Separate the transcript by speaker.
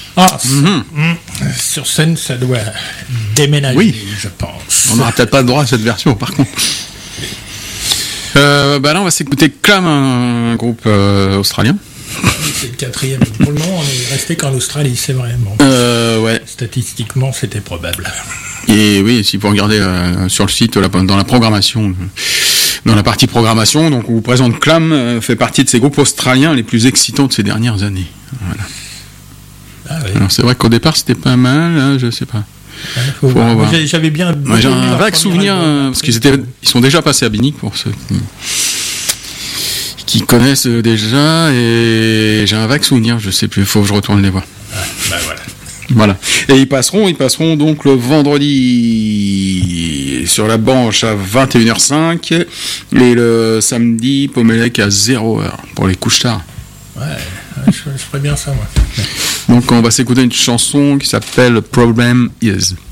Speaker 1: Sur scène, ça doit déménager,
Speaker 2: Oui.
Speaker 1: je pense.
Speaker 2: On n'aura peut-être pas le droit à cette version, par contre. Là, on va s'écouter Clam, un groupe australien.
Speaker 1: C'est le quatrième. Pour le moment, on est resté qu'en Australie, c'est vrai. Bon.
Speaker 2: Ouais.
Speaker 1: Statistiquement, c'était probable.
Speaker 2: Et oui, si vous regardez sur le site, dans la programmation, dans la partie programmation, donc on vous présente Clam, fait partie de ces groupes australiens les plus excitants de ces dernières années. Voilà.
Speaker 1: Ah, oui.
Speaker 2: Alors c'est vrai qu'au départ c'était pas mal, hein, je sais pas.
Speaker 1: Faut voir. J'avais bien.
Speaker 2: J'ai un vague souvenir, parce ils sont déjà passés à Binic pour ceux qui connaissent déjà, et j'ai un vague souvenir, je sais plus, il faut que je retourne les voir.
Speaker 1: Voilà.
Speaker 2: Voilà. Et ils passeront donc le vendredi sur la Banche à 21h05 et le samedi Pomélec à 0h pour les couches tard.
Speaker 1: Ouais, je ferais bien ça, moi.
Speaker 2: Donc on va s'écouter une chanson qui s'appelle Problem Is.